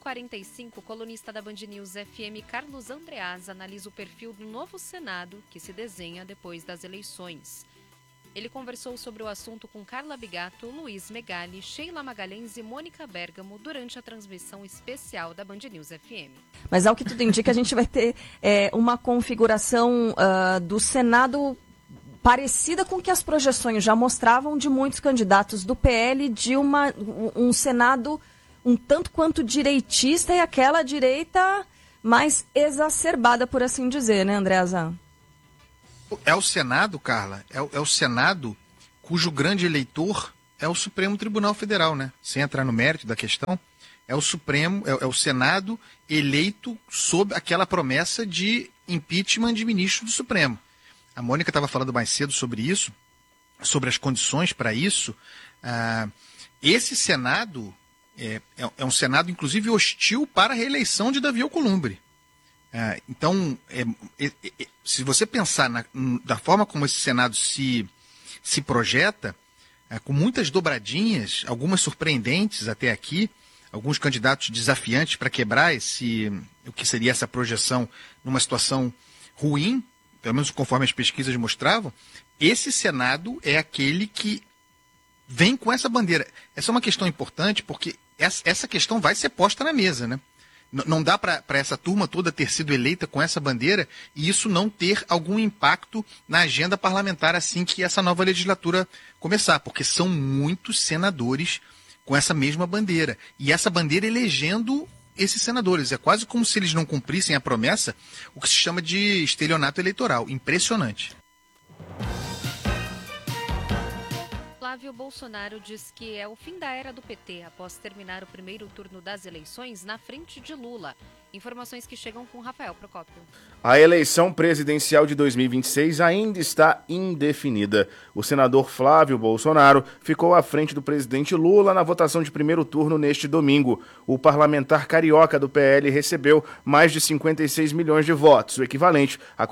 8h45, o colunista da Band News FM, Carlos Andreas, analisa o perfil do novo Senado que se desenha depois das eleições. Ele conversou sobre o assunto com Carla Bigato, Luiz Megali, Sheila Magalhães e Mônica Bergamo durante a transmissão especial da Band News FM. Mas ao que tudo indica, a gente vai ter uma configuração do Senado parecida com o que as projeções já mostravam de muitos candidatos do PL, de um Senado um tanto quanto direitista e aquela direita mais exacerbada, por assim dizer, né, Andreasa? É o Senado, Carla, é o Senado cujo grande eleitor é o Supremo Tribunal Federal, né? Sem entrar no mérito da questão, é o Supremo, é o Senado eleito sob aquela promessa de impeachment de ministro do Supremo. A Mônica estava falando mais cedo sobre isso, sobre as condições para isso. Esse Senado é um Senado, inclusive, hostil para a reeleição de Davi Alcolumbre. Então, se você pensar da forma como esse Senado se projeta, com muitas dobradinhas, algumas surpreendentes até aqui, alguns candidatos desafiantes para quebrar o que seria essa projeção numa situação ruim, pelo menos conforme as pesquisas mostravam, esse Senado é aquele que vem com essa bandeira. Essa é uma questão importante porque essa questão vai ser posta na mesa, né? Não dá para essa turma toda ter sido eleita com essa bandeira e isso não ter algum impacto na agenda parlamentar assim que essa nova legislatura começar, porque são muitos senadores com essa mesma bandeira. E essa bandeira elegendo esses senadores. É quase como se eles não cumprissem a promessa, o que se chama de estelionato eleitoral. Impressionante. Flávio Bolsonaro diz que é o fim da era do PT após terminar o primeiro turno das eleições na frente de Lula. Informações que chegam com Rafael Procópio. A eleição presidencial de 2026 ainda está indefinida. O senador Flávio Bolsonaro ficou à frente do presidente Lula na votação de primeiro turno neste domingo. O parlamentar carioca do PL recebeu mais de 56 milhões de votos, o equivalente a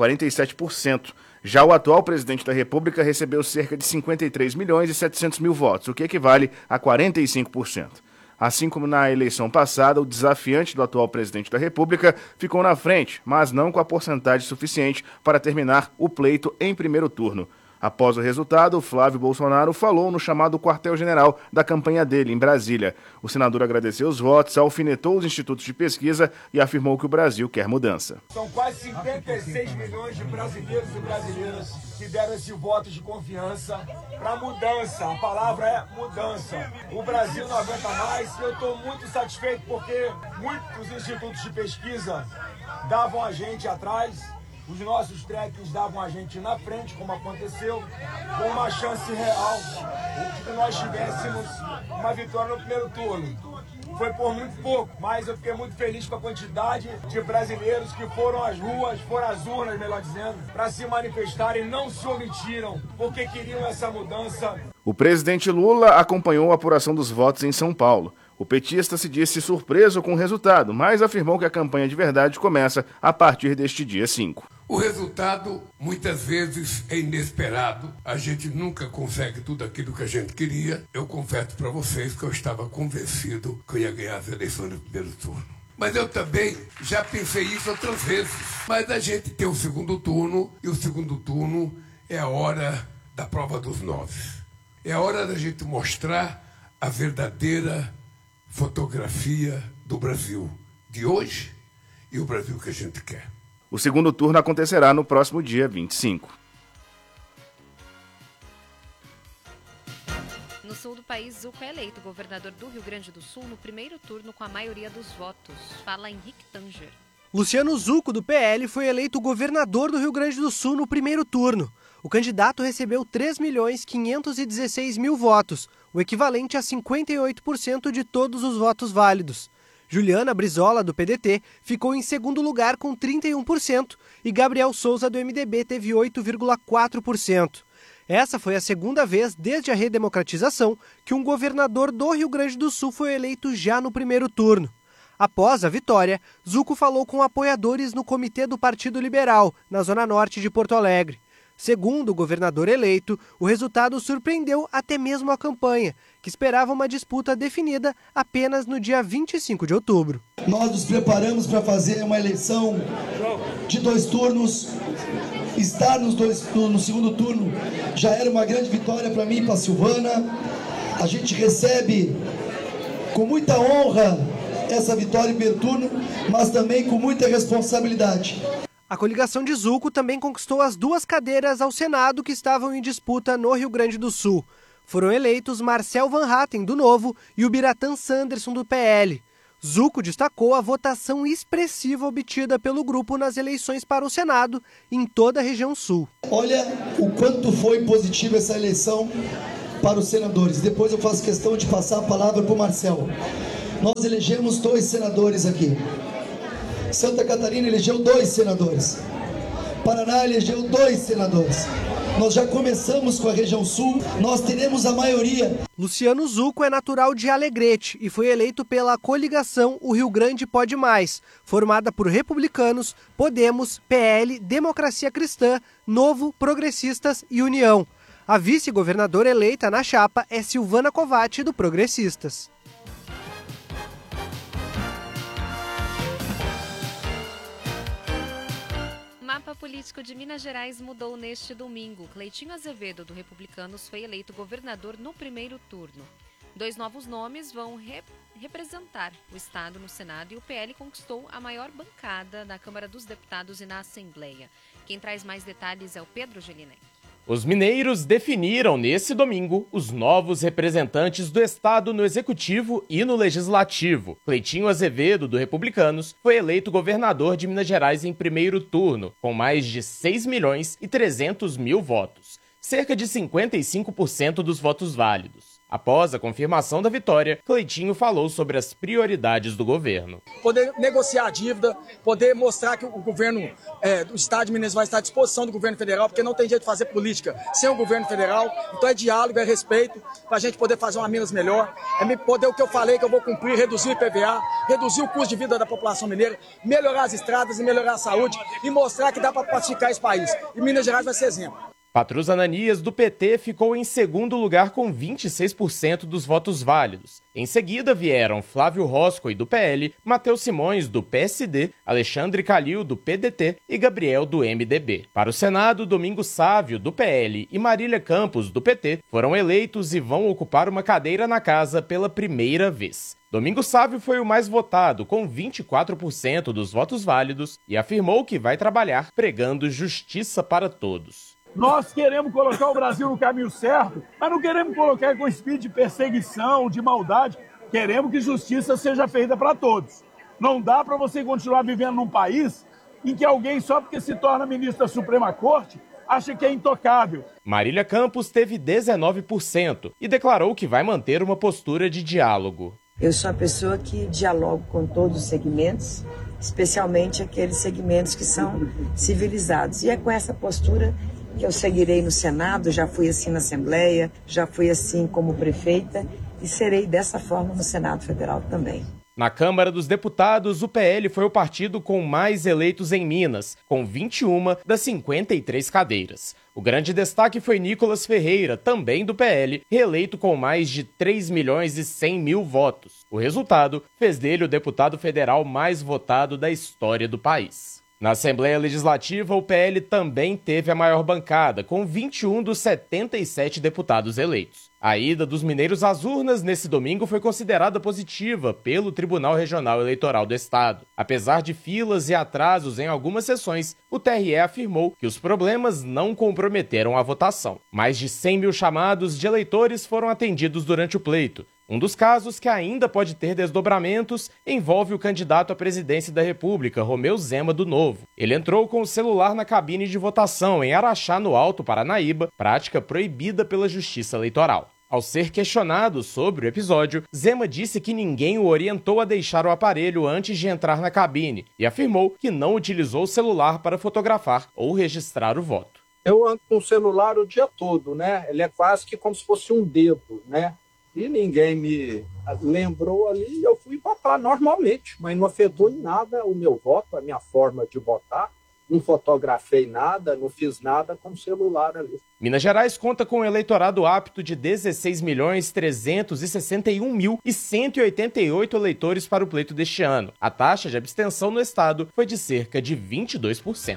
47%. Já o atual presidente da República recebeu cerca de 53 milhões e 700 mil votos, o que equivale a 45%. Assim como na eleição passada, o desafiante do atual presidente da República ficou na frente, mas não com a porcentagem suficiente para terminar o pleito em primeiro turno. Após o resultado, Flávio Bolsonaro falou no chamado quartel-general da campanha dele, em Brasília. O senador agradeceu os votos, alfinetou os institutos de pesquisa e afirmou que o Brasil quer mudança. São quase 56 milhões de brasileiros e brasileiras que deram esse voto de confiança para mudança. A palavra é mudança. O Brasil não aguenta mais e eu estou muito satisfeito porque muitos institutos de pesquisa davam a gente atrás. Os nossos trackings davam a gente na frente, como aconteceu, com uma chance real de que nós tivéssemos uma vitória no primeiro turno. Foi por muito pouco, mas eu fiquei muito feliz com a quantidade de brasileiros que foram às ruas, foram às urnas, melhor dizendo, para se manifestarem, não se omitiram, porque queriam essa mudança. O presidente Lula acompanhou a apuração dos votos em São Paulo. O petista se disse surpreso com o resultado, mas afirmou que a campanha de verdade começa a partir deste dia 5. O resultado, muitas vezes, é inesperado. A gente nunca consegue tudo aquilo que a gente queria. Eu confesso para vocês que eu estava convencido que eu ia ganhar as eleições no primeiro turno. Mas eu também já pensei isso outras vezes. Mas a gente tem o segundo turno, e o segundo turno é a hora da prova dos 9. É a hora da gente mostrar a verdadeira fotografia do Brasil de hoje e o Brasil que a gente quer. O segundo turno acontecerá no próximo dia 25. No sul do país, Zuco é eleito governador do Rio Grande do Sul no primeiro turno com a maioria dos votos. Fala Henrique Tanger. Luciano Zuco, do PL, foi eleito governador do Rio Grande do Sul no primeiro turno. O candidato recebeu 3.516.000 votos, o equivalente a 58% de todos os votos válidos. Juliana Brizola, do PDT, ficou em segundo lugar com 31% e Gabriel Souza, do MDB, teve 8,4%. Essa foi a segunda vez desde a redemocratização que um governador do Rio Grande do Sul foi eleito já no primeiro turno. Após a vitória, Zuco falou com apoiadores no comitê do Partido Liberal, na zona norte de Porto Alegre. Segundo o governador eleito, o resultado surpreendeu até mesmo a campanha, que esperava uma disputa definida apenas no dia 25 de outubro. Nós nos preparamos para fazer uma eleição de 2 turnos. Estar no segundo turno já era uma grande vitória para mim e para a Silvana. A gente recebe com muita honra essa vitória em primeiro turno, mas também com muita responsabilidade. A coligação de Zuco também conquistou as 2 cadeiras ao Senado que estavam em disputa no Rio Grande do Sul. Foram eleitos Marcel Van Hatten, do Novo, e o Biratã Sanderson, do PL. Zuco destacou a votação expressiva obtida pelo grupo nas eleições para o Senado em toda a região sul. Olha o quanto foi positiva essa eleição para os senadores. Depois eu faço questão de passar a palavra para o Marcel. Nós elegemos 2 senadores aqui. Santa Catarina elegeu 2 senadores. Paraná elegeu 2 senadores. Nós já começamos com a região sul, nós teremos a maioria. Luciano Zuco é natural de Alegrete e foi eleito pela coligação O Rio Grande Pode Mais, formada por republicanos, Podemos, PL, Democracia Cristã, Novo, Progressistas e União. A vice-governadora eleita na chapa é Silvana Covatti, do Progressistas. O mapa político de Minas Gerais mudou neste domingo. Cleitinho Azevedo, do Republicanos, foi eleito governador no primeiro turno. 2 novos nomes vão representar o Estado no Senado e o PL conquistou a maior bancada na Câmara dos Deputados e na Assembleia. Quem traz mais detalhes é o Pedro Gelinek. Os mineiros definiram nesse domingo os novos representantes do Estado no Executivo e no Legislativo. Cleitinho Azevedo, do Republicanos, foi eleito governador de Minas Gerais em primeiro turno, com mais de 6.300.000 votos, cerca de 55% dos votos válidos. Após a confirmação da vitória, Cleitinho falou sobre as prioridades do governo. Poder negociar a dívida, poder mostrar que o governo do Estado de Minas vai estar à disposição do governo federal, porque não tem jeito de fazer política sem o governo federal. Então é diálogo, é respeito, para a gente poder fazer uma Minas melhor. É poder o que eu falei que eu vou cumprir, reduzir o IPVA, reduzir o custo de vida da população mineira, melhorar as estradas e melhorar a saúde e mostrar que dá para pacificar esse país. E Minas Gerais vai ser exemplo. Patrus Ananias, do PT, ficou em segundo lugar com 26% dos votos válidos. Em seguida vieram Flávio Roscoe, do PL, Matheus Simões, do PSD, Alexandre Calil, do PDT e Gabriel, do MDB. Para o Senado, Domingos Sávio, do PL, e Marília Campos, do PT, foram eleitos e vão ocupar uma cadeira na casa pela primeira vez. Domingos Sávio foi o mais votado, com 24% dos votos válidos, e afirmou que vai trabalhar pregando justiça para todos. Nós queremos colocar o Brasil no caminho certo, mas não queremos colocar com espírito de perseguição, de maldade. Queremos que justiça seja feita para todos. Não dá para você continuar vivendo num país em que alguém, só porque se torna ministro da Suprema Corte, acha que é intocável. Marília Campos teve 19% e declarou que vai manter uma postura de diálogo. Eu sou a pessoa que dialogo com todos os segmentos, especialmente aqueles segmentos que são civilizados. E é com essa postura que eu seguirei no Senado, já fui assim na Assembleia, já fui assim como prefeita e serei dessa forma no Senado Federal também. Na Câmara dos Deputados, o PL foi o partido com mais eleitos em Minas, com 21 das 53 cadeiras. O grande destaque foi Nicolas Ferreira, também do PL, reeleito com mais de 3.100.000 votos. O resultado fez dele o deputado federal mais votado da história do país. Na Assembleia Legislativa, o PL também teve a maior bancada, com 21 dos 77 deputados eleitos. A ida dos mineiros às urnas nesse domingo foi considerada positiva pelo Tribunal Regional Eleitoral do Estado. Apesar de filas e atrasos em algumas sessões, o TRE afirmou que os problemas não comprometeram a votação. Mais de 100.000 chamados de eleitores foram atendidos durante o pleito. Um dos casos que ainda pode ter desdobramentos envolve o candidato à presidência da República, Romeu Zema, do Novo. Ele entrou com o celular na cabine de votação em Araxá, no Alto Paranaíba, prática proibida pela Justiça Eleitoral. Ao ser questionado sobre o episódio, Zema disse que ninguém o orientou a deixar o aparelho antes de entrar na cabine e afirmou que não utilizou o celular para fotografar ou registrar o voto. Eu ando com o celular o dia todo, né? Ele é quase que como se fosse um dedo, né? E ninguém me lembrou ali e eu fui votar normalmente, mas não afetou em nada o meu voto, a minha forma de votar. não fotografei nada, não fiz nada com o celular ali. Minas Gerais conta com um eleitorado apto de 16.361.188 eleitores para o pleito deste ano. A taxa de abstenção no estado foi de cerca de 22%.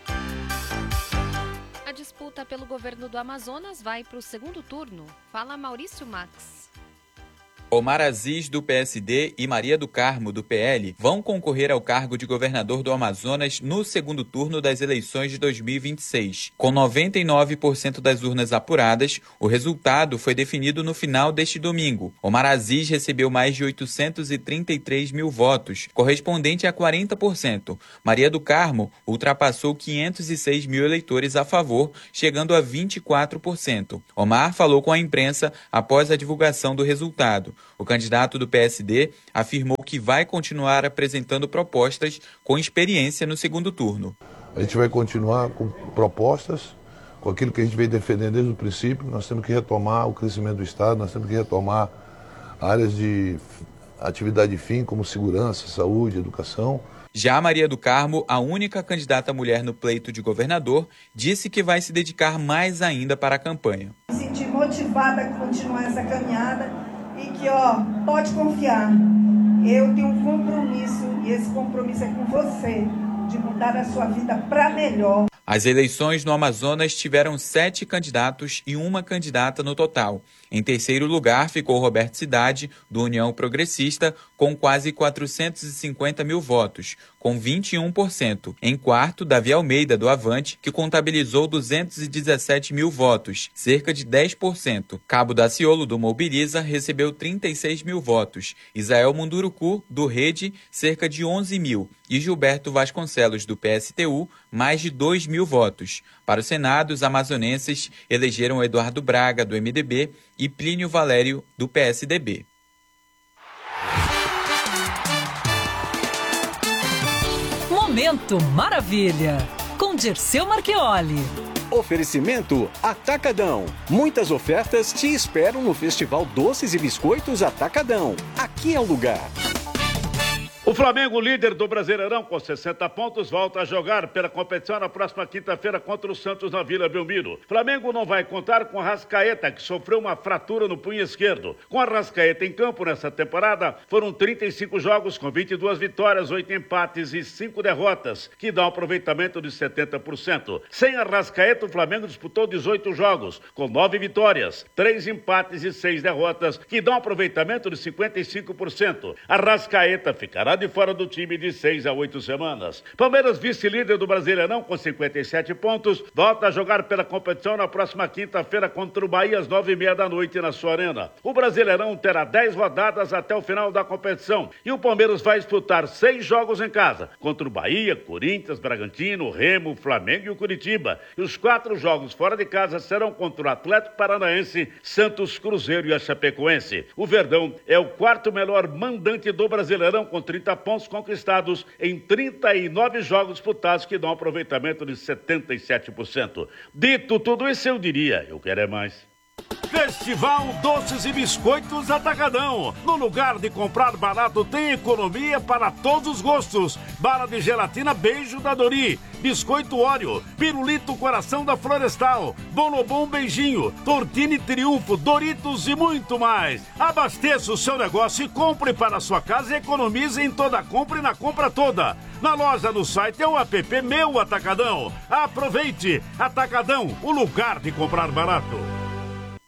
A disputa pelo governo do Amazonas vai para o segundo turno. Fala Maurício Max. Omar Aziz, do PSD, e Maria do Carmo, do PL, vão concorrer ao cargo de governador do Amazonas no segundo turno das eleições de 2026. Com 99% das urnas apuradas, o resultado foi definido no final deste domingo. Omar Aziz recebeu mais de 833 mil votos, correspondente a 40%. Maria do Carmo ultrapassou 506 mil eleitores a favor, chegando a 24%. Omar falou com a imprensa após a divulgação do resultado. O candidato do PSD afirmou que vai continuar apresentando propostas com experiência no segundo turno. A gente vai continuar com propostas, com aquilo que a gente vem defendendo desde o princípio. Nós temos que retomar o crescimento do Estado, nós temos que retomar áreas de atividade fim, como segurança, saúde, educação. Já Maria do Carmo, a única candidata mulher no pleito de governador, disse que vai se dedicar mais ainda para a campanha. Me senti motivada a continuar essa caminhada. E que, pode confiar, eu tenho um compromisso, e esse compromisso é com você, de mudar a sua vida para melhor. As eleições no Amazonas tiveram 7 candidatos e uma candidata no total. Em terceiro lugar ficou Roberto Cidade, do União Progressista, com quase 450 mil votos, com 21%. Em quarto, Davi Almeida, do Avante, que contabilizou 217 mil votos, cerca de 10%. Cabo Daciolo, do Mobiliza, recebeu 36 mil votos. Isael Munduruku, do Rede, cerca de 11 mil. E Gilberto Vasconcelos, do PSTU, mais de 2 mil votos. Para o Senado, os amazonenses elegeram Eduardo Braga, do MDB, e Plínio Valério, do PSDB. Momento Maravilha, com Dirceu Marchioli. Oferecimento Atacadão. Muitas ofertas te esperam no Festival Doces e Biscoitos Atacadão. Aqui é o lugar. O Flamengo, líder do Brasileirão, com 60 pontos, volta a jogar pela competição na próxima quinta-feira contra o Santos na Vila Belmiro. Flamengo não vai contar com Arrascaeta, que sofreu uma fratura no punho esquerdo. Com Arrascaeta em campo nessa temporada, foram 35 jogos com 22 vitórias, 8 empates e 5 derrotas, que dá um aproveitamento de 70%. Sem Arrascaeta, o Flamengo disputou 18 jogos, com 9 vitórias, 3 empates e 6 derrotas, que dá um aproveitamento de 55%. Arrascaeta ficará de fora do time de 6 a 8 semanas. Palmeiras, vice-líder do Brasileirão, com 57 pontos, volta a jogar pela competição na próxima quinta-feira contra o Bahia às 9h30 da noite na sua arena. O Brasileirão terá 10 rodadas até o final da competição e o Palmeiras vai disputar 6 jogos em casa, contra o Bahia, Corinthians, Bragantino, Remo, Flamengo e o Curitiba. E os 4 jogos fora de casa serão contra o Atlético Paranaense, Santos, Cruzeiro e a Chapecoense. O Verdão é o 4º melhor mandante do Brasileirão, com 30 pontos conquistados em 39 jogos disputados, que dão um aproveitamento de 77%. Dito tudo isso, eu diria, eu quero é mais. Festival Doces e Biscoitos Atacadão. No lugar de comprar barato, tem economia para todos os gostos. Bala de gelatina Beijo da Dori, Biscoito Oreo, Pirulito Coração da Florestal, Bonobom Beijinho, Tortini Triunfo, Doritos e muito mais. Abasteça o seu negócio e compre para a sua casa e economize em toda compra e na compra toda. Na loja, no site é o app Meu Atacadão. Aproveite! Atacadão, o lugar de comprar barato.